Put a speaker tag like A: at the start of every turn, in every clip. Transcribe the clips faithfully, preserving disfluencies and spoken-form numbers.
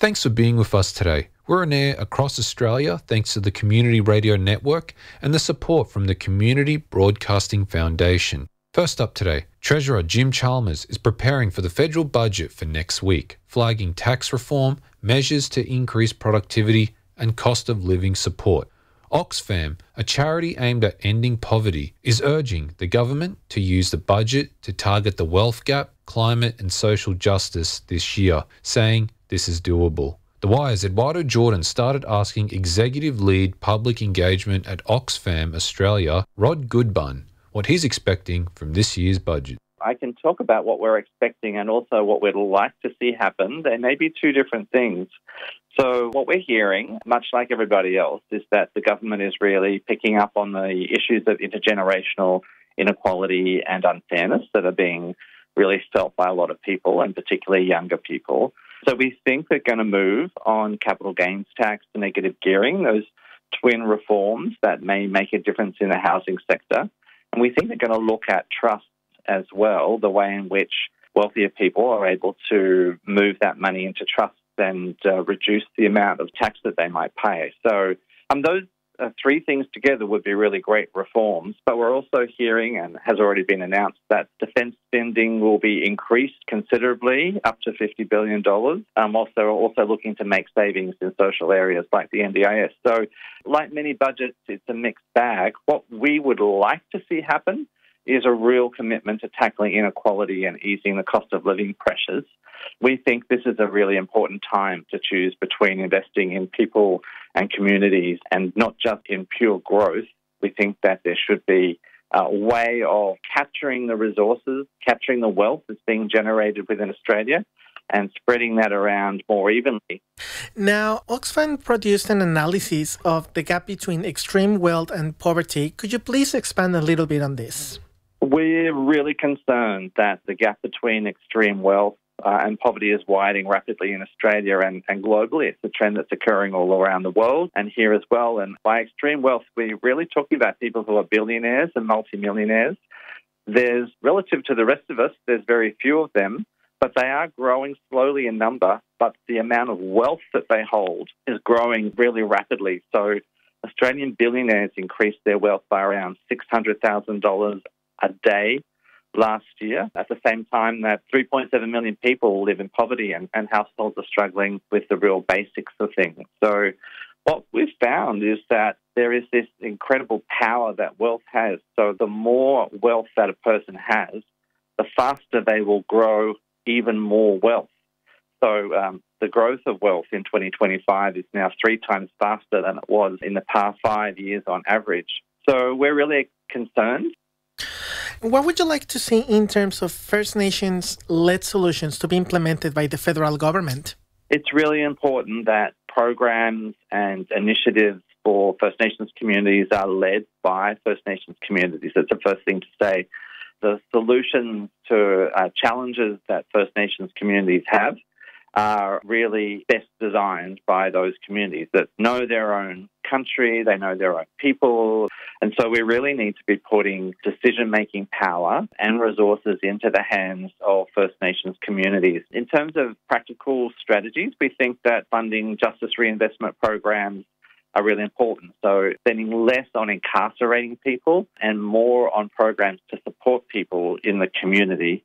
A: Thanks for being with us today. We're on air across Australia thanks to the Community Radio Network and the support from the Community Broadcasting Foundation. First up today, Treasurer Jim Chalmers is preparing for the federal budget for next week, flagging tax reform, measures to increase productivity and cost of living support. Oxfam, a charity aimed at ending poverty, is urging the government to use the budget to target the wealth gap, climate and social justice this year, saying this is doable. The Wire's Eduardo Jordan started asking Executive Lead Public Engagement at Oxfam Australia, Rod Goodbun, what he's expecting from this year's budget.
B: I can talk about what we're expecting and also what we'd like to see happen. They may be two different things. So what we're hearing, much like everybody else, is that the government is really picking up on the issues of intergenerational inequality and unfairness that are being really felt by a lot of people, and particularly younger people. So we think they're going to move on capital gains tax to negative gearing, those twin reforms that may make a difference in the housing sector. And we think they're going to look at trusts as well, the way in which wealthier people are able to move that money into trusts and uh, reduce the amount of tax that they might pay. So um, those uh, three things together would be really great reforms. But we're also hearing, and has already been announced, that defence spending will be increased considerably, up to fifty billion dollars. Um, also, also looking to make savings in social areas like the N D I S. So like many budgets, it's a mixed bag. What we would like to see happen is a real commitment to tackling inequality and easing the cost of living pressures. We think this is a really important time to choose between investing in people and communities and not just in pure growth. We think that there should be a way of capturing the resources, capturing the wealth that's being generated within Australia and spreading that around more evenly.
C: Now, Oxfam produced an analysis of the gap between extreme wealth and poverty. Could you please expand a little bit on this?
B: We're really concerned that the gap between extreme wealth uh, and poverty is widening rapidly in Australia and, and globally. It's a trend that's occurring all around the world and here as well. And by extreme wealth, we're really talking about people who are billionaires and multimillionaires. There's, relative to the rest of us, there's very few of them, but they are growing slowly in number, but the amount of wealth that they hold is growing really rapidly. So Australian billionaires increased their wealth by around six hundred thousand dollars a day last year, at the same time that three point seven million people live in poverty and, and households are struggling with the real basics of things. So what we've found is that there is this incredible power that wealth has. So the more wealth that a person has, the faster they will grow even more wealth. So um, the growth of wealth in twenty twenty-five is now three times faster than it was in the past five years on average. So we're really concerned.
C: What would you like to see in terms of First Nations-led solutions to be implemented by the federal government?
B: It's really important that programs and initiatives for First Nations communities are led by First Nations communities. That's the first thing to say. The solutions to uh, challenges that First Nations communities have are really best designed by those communities that know their own country, they know their own people. And so we really need to be putting decision-making power and resources into the hands of First Nations communities. In terms of practical strategies, we think that funding justice reinvestment programs are really important. So spending less on incarcerating people and more on programs to support people in the community.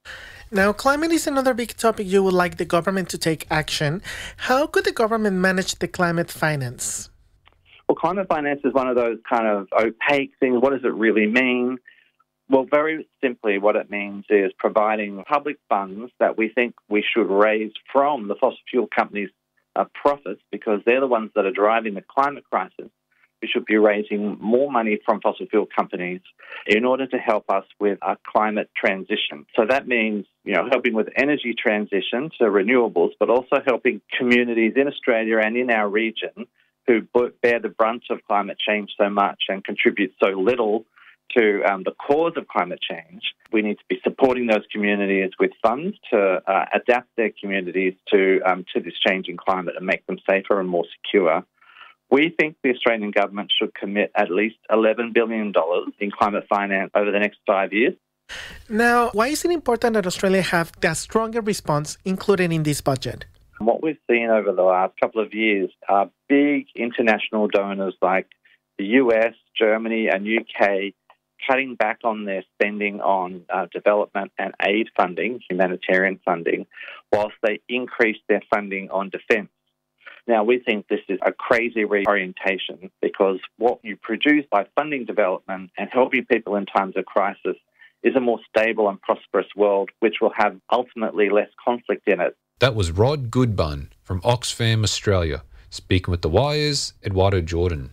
C: Now, climate is another big topic you would like the government to take action. How could the government manage the climate finance?
B: Well, climate finance is one of those kind of opaque things. What does it really mean? Well, very simply, what it means is providing public funds that we think we should raise from the fossil fuel companies' uh, profits, because they're the ones that are driving the climate crisis. We should be raising more money from fossil fuel companies in order to help us with our climate transition. So that means, you know, helping with energy transition to renewables, but also helping communities in Australia and in our region who bear the brunt of climate change so much and contribute so little to um, the cause of climate change. We need to be supporting those communities with funds to uh, adapt their communities to um, to this changing climate and make them safer and more secure. We think the Australian government should commit at least eleven billion dollars in climate finance over the next five years.
C: Now, why is it important that Australia have a stronger response included in this budget?
B: What we've seen over the last couple of years are big international donors like the U S, Germany and U K cutting back on their spending on uh, development and aid funding, humanitarian funding, whilst they increase their funding on defence. Now, we think this is a crazy reorientation because what you produce by funding development and helping people in times of crisis is a more stable and prosperous world, which will have ultimately less conflict in it.
A: That was Rod Goodbun from Oxfam Australia, speaking with The Wire's Eduardo Jordan.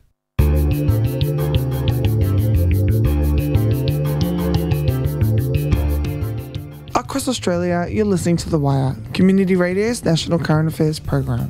D: Across Australia, you're listening to The Wire, Community Radio's national current affairs program.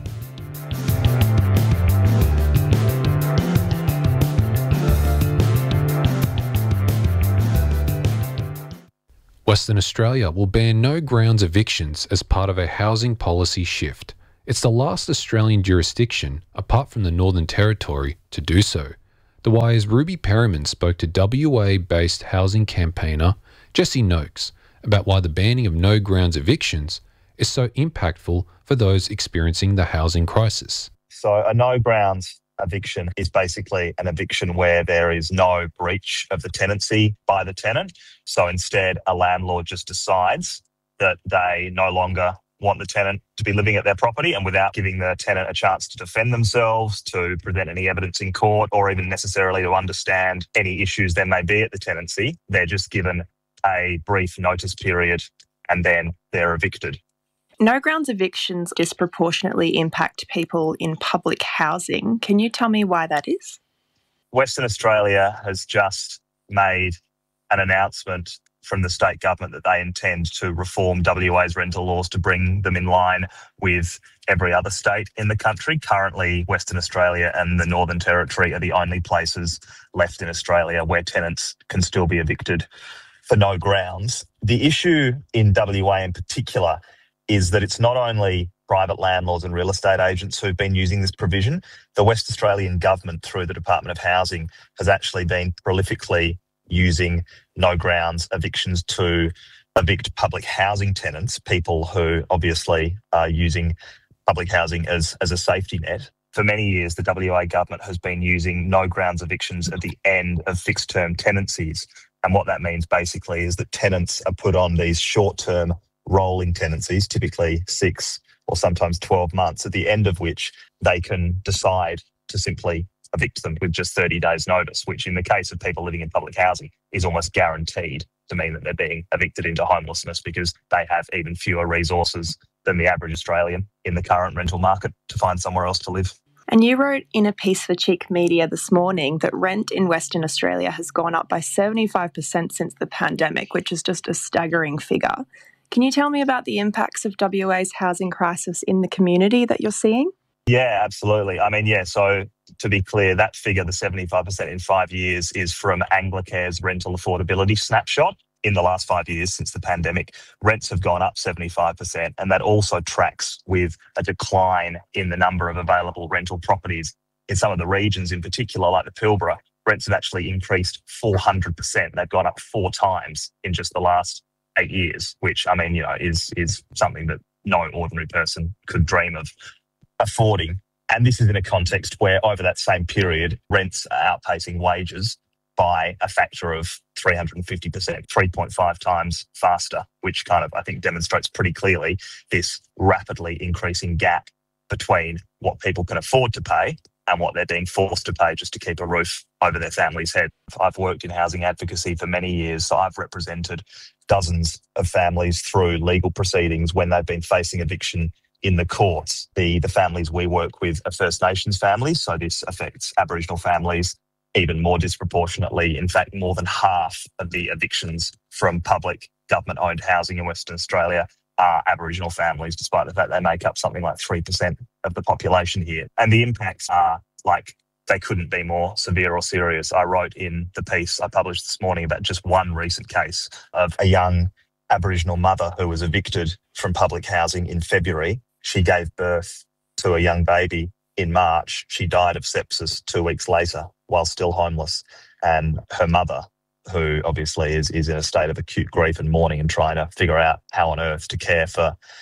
A: Western Australia will ban no grounds evictions as part of a housing policy shift. It's the last Australian jurisdiction, apart from the Northern Territory, to do so. The Wire's Ruby Perryman spoke to W A-based housing campaigner Jesse Noakes about why the banning of no grounds evictions is so impactful for those experiencing the housing crisis.
E: So a no grounds eviction is basically an eviction where there is no breach of the tenancy by the tenant. So instead, a landlord just decides that they no longer want the tenant to be living at their property, and without giving the tenant a chance to defend themselves, to present any evidence in court, or even necessarily to understand any issues there may be at the tenancy, they're just given a brief notice period and then they're evicted.
F: No grounds evictions disproportionately impact people in public housing. Can you tell me why that is?
E: Western Australia has just made an announcement from the state government that they intend to reform W A's rental laws to bring them in line with every other state in the country. Currently, Western Australia and the Northern Territory are the only places left in Australia where tenants can still be evicted for no grounds. The issue in W A in particular is that it's not only private landlords and real estate agents who've been using this provision. The West Australian government, through the Department of Housing, has actually been prolifically using no grounds evictions to evict public housing tenants, people who obviously are using public housing as, as a safety net. For many years, the W A government has been using no grounds evictions at the end of fixed-term tenancies. And what that means basically is that tenants are put on these short-term rolling tenancies, typically six or sometimes twelve months, at the end of which they can decide to simply evict them with just thirty days notice, which in the case of people living in public housing is almost guaranteed to mean that they're being evicted into homelessness because they have even fewer resources than the average Australian in the current rental market to find somewhere else to live.
F: And you wrote in a piece for Cheek Media this morning that rent in Western Australia has gone up by seventy-five percent since the pandemic, which is just a staggering figure. Can you tell me about the impacts of W A's housing crisis in the community that you're seeing?
E: Yeah, absolutely. I mean, yeah, so to be clear, that figure, the seventy-five percent in five years, is from Anglecare's rental affordability snapshot. In the last five years since the pandemic, rents have gone up seventy-five percent, and that also tracks with a decline in the number of available rental properties. In some of the regions in particular, like the Pilbara, rents have actually increased four hundred percent. They've gone up four times in just the last eight years, which, I mean, you know, is is something that no ordinary person could dream of affording. And this is in a context where over that same period, rents are outpacing wages by a factor of three hundred fifty percent, three point five times faster, which kind of, I think, demonstrates pretty clearly this rapidly increasing gap between what people can afford to pay and what they're being forced to pay just to keep a roof over their family's head. I've worked in housing advocacy for many years, so I've represented dozens of families through legal proceedings when they've been facing eviction in the courts. The, the families we work with are First Nations families, so this affects Aboriginal families even more disproportionately. In fact, more than half of the evictions from public government-owned housing in Western Australia are Aboriginal families, despite the fact they make up something like three percent of the population here. And the impacts are like, they couldn't be more severe or serious. I wrote in the piece I published this morning about just one recent case of a young Aboriginal mother who was evicted from public housing in February. She gave birth to a young baby in March. She died of sepsis two weeks later while still homeless. And her mother, who obviously is, is in a state of acute grief and mourning and trying to figure out how on earth to care for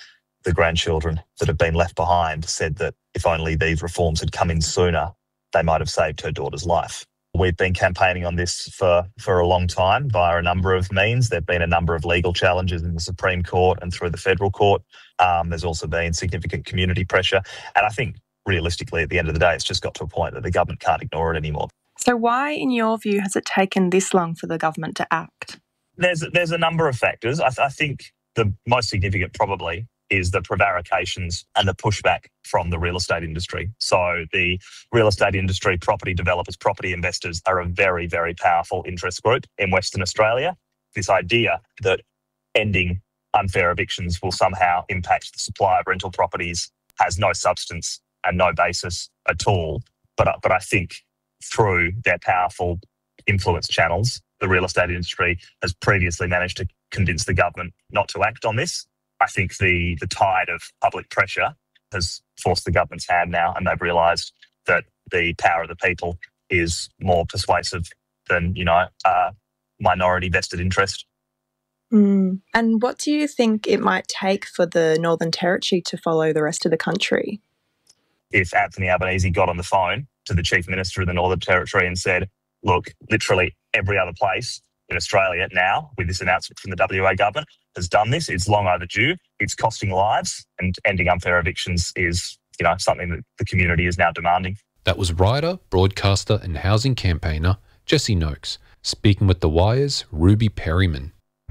E: the grandchildren that have been left behind said that if only these reforms had come in sooner, they might have saved her daughter's life. We've been campaigning on this for, for a long time via a number of means. There have been a number of legal challenges in the Supreme Court and through the federal court. Um, there's also been significant community pressure. And I think realistically, at the end of the day, it's just got to a point that the government can't ignore it anymore.
F: So why, in your view, has it taken this long for the government to act?
E: There's, there's a number of factors. I, th- I think the most significant probably is the prevarications and the pushback from the real estate industry. So the real estate industry, property developers, property investors are a very, very powerful interest group in Western Australia. This idea that ending unfair evictions will somehow impact the supply of rental properties has no substance and no basis at all. But, but I think through their powerful influence channels, the real estate industry has previously managed to convince the government not to act on this. I think the, the tide of public pressure has forced the government's hand now, and they've realised that the power of the people is more persuasive than, you know, uh, minority vested interest.
F: Mm. And what do you think it might take for the Northern Territory to follow the rest of the country?
E: If Anthony Albanese got on the phone to the Chief Minister of the Northern Territory and said, look, literally every other place in Australia now, with this announcement from the W A government, has done this. It's long overdue. It's costing lives, and ending unfair evictions is, you know, something that the community is now demanding.
A: That was writer, broadcaster and housing campaigner Jessie Noakes speaking with The Wire's Ruby Perryman.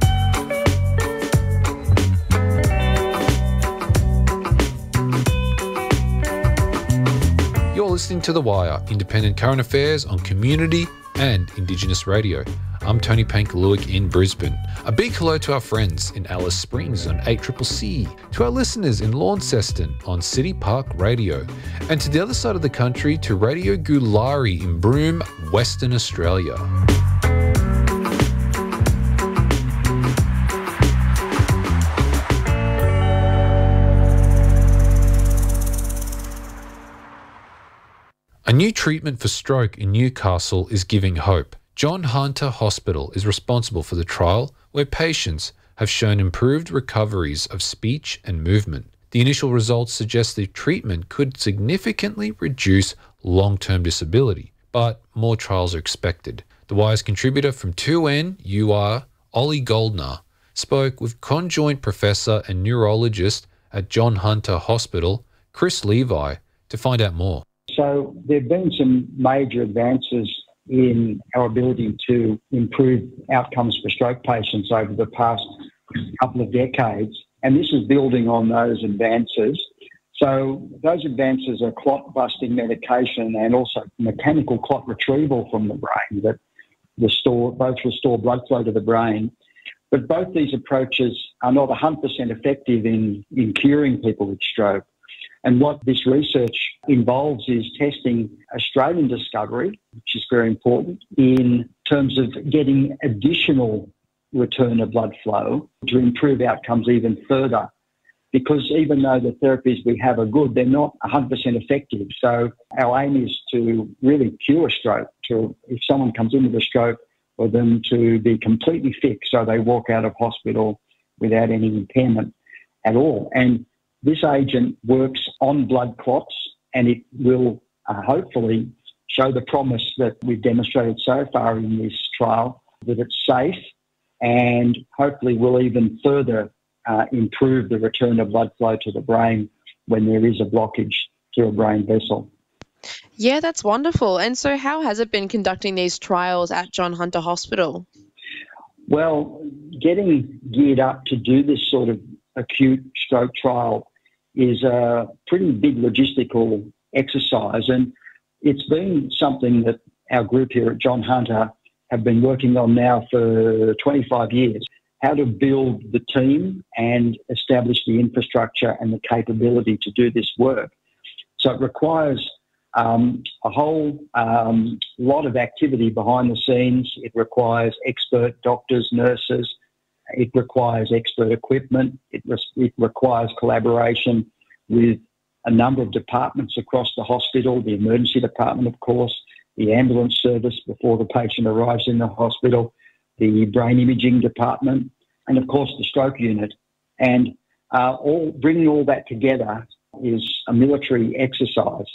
A: You're listening to The Wire, independent current affairs on community and Indigenous radio. I'm Tony Pankaluik in Brisbane. A big hello to our friends in Alice Springs on eight C C C, to our listeners in Launceston on City Park Radio, and to the other side of the country to Radio Gulari in Broome, Western Australia. A new treatment for stroke in Newcastle is giving hope. John Hunter Hospital is responsible for the trial, where patients have shown improved recoveries of speech and movement. The initial results suggest the treatment could significantly reduce long-term disability, but more trials are expected. The Wire's contributor from two N U R, Ollie Goldner, spoke with conjoint professor and neurologist at John Hunter Hospital, Chris Levi, to find out more.
G: So there have been some major advances in our ability to improve outcomes for stroke patients over the past couple of decades, and this is building on those advances. So those advances are clot-busting medication and also mechanical clot retrieval from the brain that restore, both restore blood flow to the brain. But both these approaches are not one hundred percent effective in, in curing people with stroke. And what this research involves is testing Australian discovery, which is very important, in terms of getting additional return of blood flow to improve outcomes even further. Because even though the therapies we have are good, they're not one hundred percent effective. So our aim is to really cure stroke, to, if someone comes in with a stroke, for them to be completely fixed so they walk out of hospital without any impairment at all. And this agent works on blood clots, and it will uh, hopefully show the promise that we've demonstrated so far in this trial, that it's safe, and hopefully will even further uh, improve the return of blood flow to the brain when there is a blockage to a brain vessel.
H: Yeah, that's wonderful. And so how has it been conducting these trials at John Hunter Hospital?
G: Well, getting geared up to do this sort of acute stroke trial is a pretty big logistical exercise, and it's been something that our group here at John Hunter have been working on now for twenty-five years, how to build the team and establish the infrastructure and the capability to do this work. So it requires um, a whole um, lot of activity behind the scenes. It requires expert doctors, nurses. It requires expert equipment. It, re- it requires collaboration with a number of departments across the hospital, the emergency department, of course, the ambulance service before the patient arrives in the hospital, the brain imaging department, and, of course, the stroke unit. And uh, all bringing all that together is a military exercise.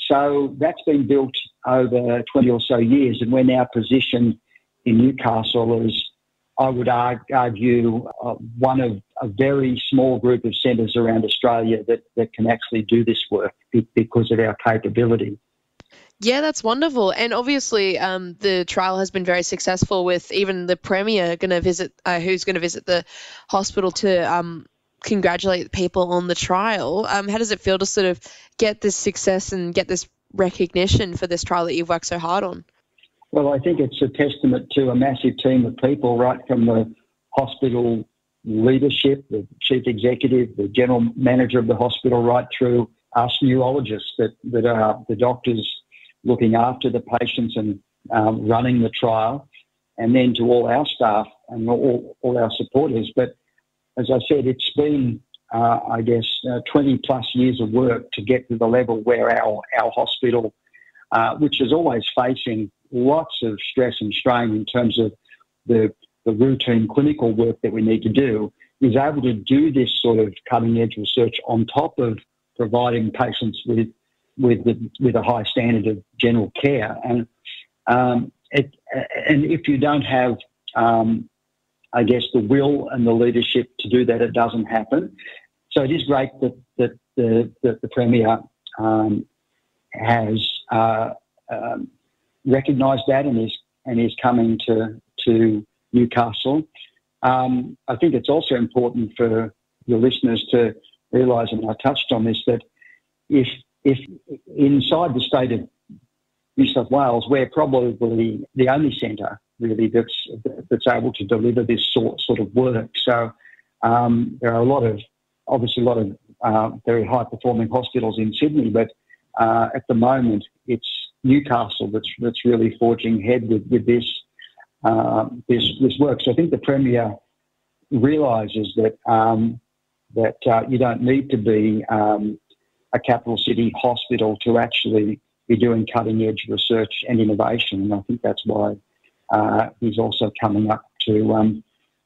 G: So that's been built over twenty or so years, and we're now positioned in Newcastle as, I would argue, uh, one of a very small group of centres around Australia that, that can actually do this work because of our capability.
H: Yeah, that's wonderful. And obviously, um, the trial has been very successful, with even the Premier going to visit, uh, who's going to visit the hospital to um, congratulate people on the trial. Um, how does it feel to sort of get this success and get this recognition for this trial that you've worked so hard on?
G: Well, I think it's a testament to a massive team of people, right from the hospital leadership, the chief executive, the general manager of the hospital, right through us neurologists that, that are the doctors looking after the patients and um, running the trial, and then to all our staff and all, all our supporters. But as I said, it's been, uh, I guess, uh, twenty plus years of work to get to the level where our, our hospital, uh, which is always facing lots of stress and strain in terms of the, the routine clinical work that we need to do, is able to do this sort of cutting-edge research on top of providing patients with with the, with a high standard of general care. And um, it, and if you don't have, um, I guess, the will and the leadership to do that, it doesn't happen. So it is great that, that, the, that the Premier um, has uh, um, recognised that and is, and is coming to, to Newcastle. Um, I think it's also important for your listeners to realise, and I touched on this, that if If inside the state of New South Wales, we're probably the only centre really that's that's able to deliver this sort sort of work. So um, there are a lot of, obviously, a lot of uh, very high performing hospitals in Sydney, but uh, at the moment it's Newcastle that's that's really forging ahead with with this uh, this this work. So I think the Premier realises that um, that uh, you don't need to be um, a capital city hospital to actually be doing cutting-edge research and innovation. And I think that's why uh, he's also coming up to um,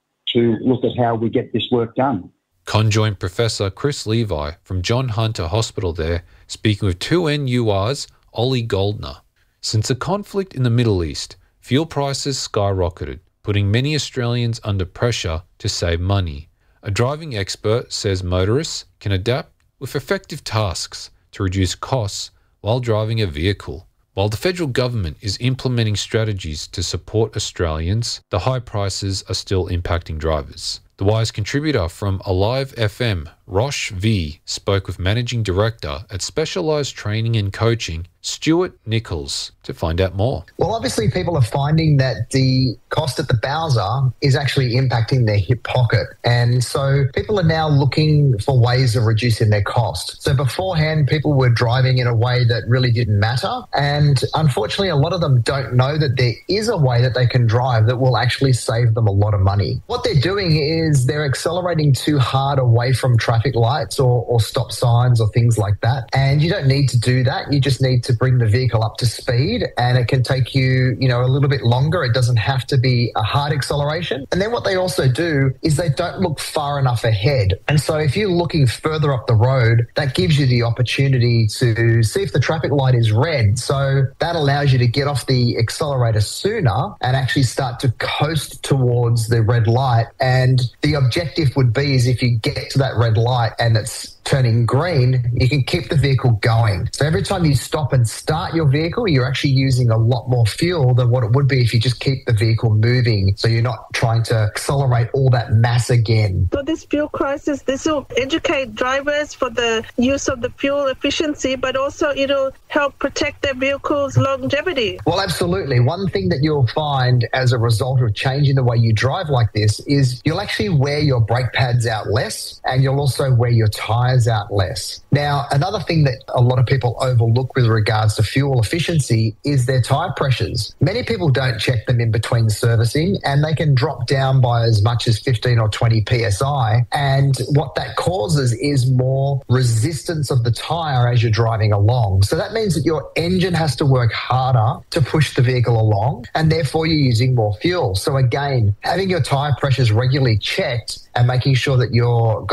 G: to look at how we get this work done.
A: Conjoint Professor Chris Levi from John Hunter Hospital there, speaking with two N U R's Ollie Goldner. Since the conflict in the Middle East, fuel prices skyrocketed, putting many Australians under pressure to save money. A driving expert says motorists can adapt with effective tasks to reduce costs while driving a vehicle. While the federal government is implementing strategies to support Australians, the high prices are still impacting drivers. The Wire's contributor from Alive F M, Rosh V, spoke with Managing Director at Specialised Training and Coaching, Stuart Nichols, to find out more.
I: Well, obviously people are finding that the cost at the Bowser is actually impacting their hip pocket. And so people are now looking for ways of reducing their cost. So beforehand, people were driving in a way that really didn't matter. And unfortunately, a lot of them don't know that there is a way that they can drive that will actually save them a lot of money. What they're doing is they're accelerating too hard away from traffic lights or, or stop signs or things like that. And you don't need to do that. You just need to bring the vehicle up to speed, and it can take you, you know, a little bit longer. It doesn't have to be a hard acceleration. And then what they also do is they don't look far enough ahead. And so if you're looking further up the road, that gives you the opportunity to see if the traffic light is red. So that allows you to get off the accelerator sooner and actually start to coast towards the red light. And the objective would be is if you get to that red light and it's turning green, you can keep the vehicle going. So every time you stop and start your vehicle, you're actually using a lot more fuel than what it would be if you just keep the vehicle moving. So you're not trying to accelerate all that mass again.
J: So this fuel crisis, this will educate drivers for the use of the fuel efficiency, but also it'll help protect their vehicle's longevity.
I: Well, absolutely. One thing that you'll find as a result of changing the way you drive like this is you'll actually wear your brake pads out less, and you'll also wear your tyres out less. Now, another thing that a lot of people overlook with regards to fuel efficiency is their tyre pressures. Many people don't check them in between servicing, and they can drop down by as much as fifteen or twenty P S I. And what that causes is more resistance of the tyre as you're driving along. So that means that your engine has to work harder to push the vehicle along, and therefore you're using more fuel. So again, having your tyre pressures regularly checked and making sure that you've got the correct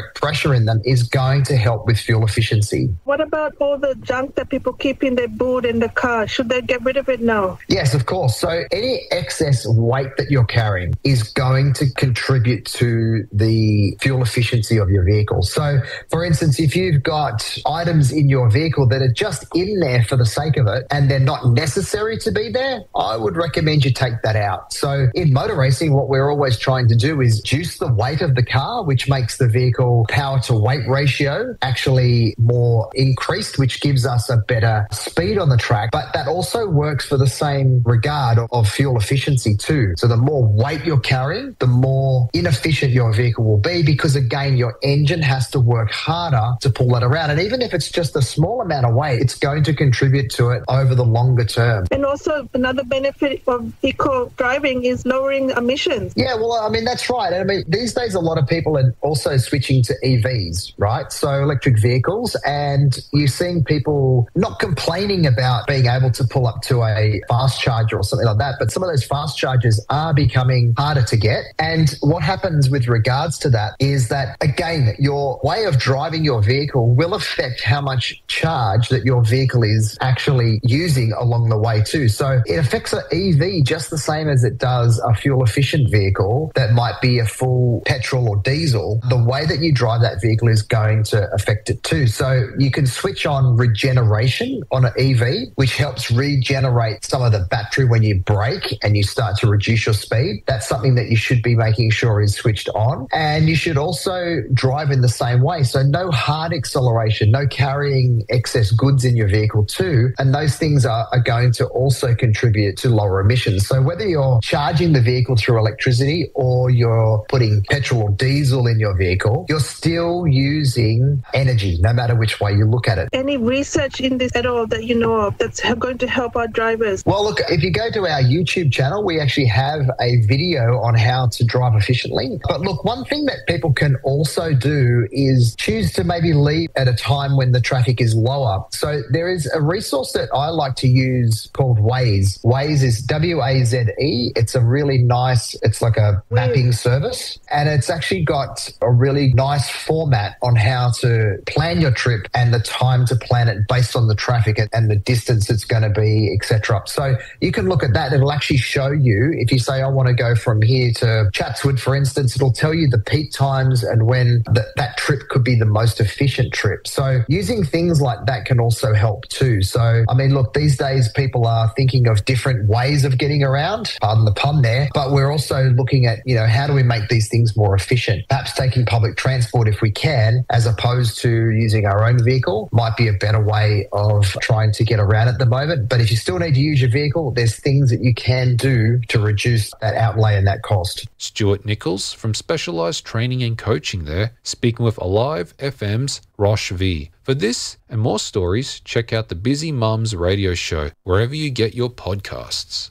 I: correct pressure in them is going to help with fuel efficiency.
J: What about all the junk that people keep in their boot in the car? Should they get rid of it now?
I: Yes, of course. So any excess weight that you're carrying is going to contribute to the fuel efficiency of your vehicle. So, for instance, if you've got items in your vehicle that are just in there for the sake of it and they're not necessary to be there, I would recommend you take that out. So in motor racing, what we're always trying to do is reduce the weight of the car, which makes the vehicle power to weight ratio actually more increased, which gives us a better speed on the track. But that also works for the same regard of, of fuel efficiency too. So the more weight you're carrying, the more inefficient your vehicle will be, because again, your engine has to work harder to pull that around. And even if it's just a small amount of weight, it's going to contribute to it over the longer term.
J: And also another benefit of eco driving is lowering emissions.
I: Yeah, well, I mean, that's right. I mean, these days a lot of people are also switching to E Vs, right? So electric vehicles, and you're seeing people not complaining about being able to pull up to a fast charger or something like that, but some of those fast chargers are becoming harder to get. And what happens with regards to that is that, again, your way of driving your vehicle will affect how much charge that your vehicle is actually using along the way too. So it affects an E V just the same as it does a fuel-efficient vehicle that might be a full petrol or diesel. The way that you drive that vehicle is going to affect it too. So you can switch on regeneration on an E V, which helps regenerate some of the battery when you brake and you start to reduce your speed. That's something that you should be making sure is switched on. And you should also drive in the same way. So no hard acceleration, no carrying excess goods in your vehicle too. And those things are, are going to also contribute to lower emissions. So whether you're charging the vehicle through electricity or you're putting petrol or diesel in your vehicle, you're still using energy, no matter which way you look at it.
J: Any research in this at all that you know of that's going to help our drivers?
I: Well, look, if you go to our YouTube channel, we actually have a video on how to drive efficiently. But look, one thing that people can also do is choose to maybe leave at a time when the traffic is lower. So there is a resource that I like to use called Waze. Waze is W A Z E. It's a really nice, it's like a mapping service. And it's actually got a really nice format on how to plan your trip and the time to plan it based on the traffic and the distance it's going to be, et cetera. So you can look at that. It'll actually show you, if you say, I want to go from here to Chatswood, for instance, it'll tell you the peak times and when the, that trip could be the most efficient trip. So using things like that can also help too. So, I mean, look, these days people are thinking of different ways of getting around, pardon the pun there, but we're also looking at, you know, how do we make these things more efficient? Perhaps taking public transport if we can, as opposed to using our own vehicle, might be a better way of trying to get around at the moment. But if you still need to use your vehicle, there's things that you can do to reduce that outlay and that cost.
A: Stuart Nichols from Specialised Training and Coaching there, speaking with Alive F M's Rosh V. For this and more stories, check out the Busy Mums radio show wherever you get your podcasts.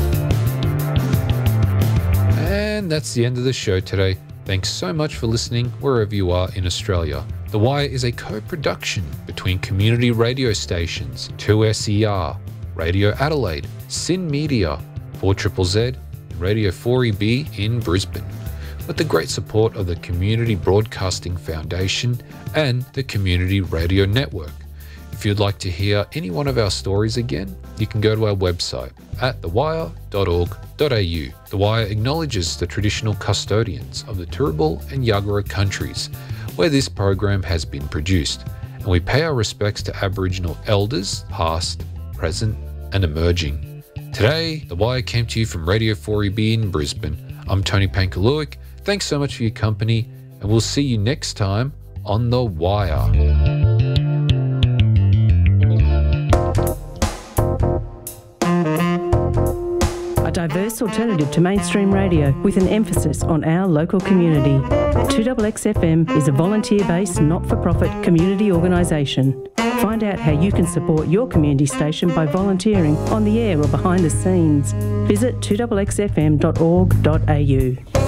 A: And that's the end of the show today. Thanks so much for listening wherever you are in Australia. The Wire is a co-production between community radio stations two S E R, Radio Adelaide, Sin Media, four Z Z Z, and Radio four E B in Brisbane, with the great support of the Community Broadcasting Foundation and the Community Radio Network. If you'd like to hear any one of our stories again, you can go to our website at the wire dot org dot a u. The Wire acknowledges the traditional custodians of the Turrbal and Yagara countries where this program has been produced, and we pay our respects to Aboriginal elders, past, present, and emerging. Today, The Wire came to you from Radio four E B in Brisbane. I'm Tony Pankaluik. Thanks so much for your company, and we'll see you next time on The Wire.
K: A diverse alternative to mainstream radio with an emphasis on our local community. two X X F M is a volunteer-based, not-for-profit community organisation. Find out how you can support your community station by volunteering on the air or behind the scenes. Visit two X X F M dot org dot a u.